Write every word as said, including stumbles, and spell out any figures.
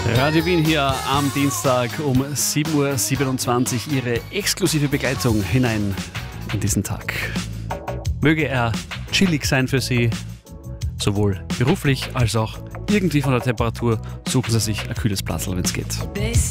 Radio Wien hier am Dienstag um sieben Uhr siebenundzwanzig. Ihre exklusive Begleitung hinein in diesen Tag. Möge er chillig sein für Sie, sowohl beruflich als auch irgendwie von der Temperatur. Suchen Sie sich ein kühles Platzl, wenn es geht.